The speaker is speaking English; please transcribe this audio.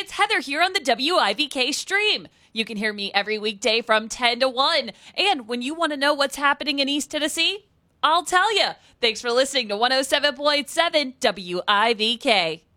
it's Heather here on the WIVK stream. You can hear me every weekday from 10 to 1. And when you want to know what's happening in East Tennessee, I'll tell you. Thanks for listening to 107.7 WIVK.